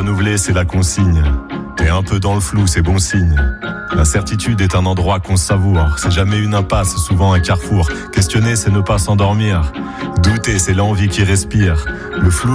renouveler, c'est la consigne. T'es un peu dans le flou, c'est bon signe. L'incertitude est un endroit qu'on savoure. C'est jamais une impasse, souvent un carrefour. Questionner, c'est ne pas s'endormir. Douter, c'est l'envie qui respire. Le flou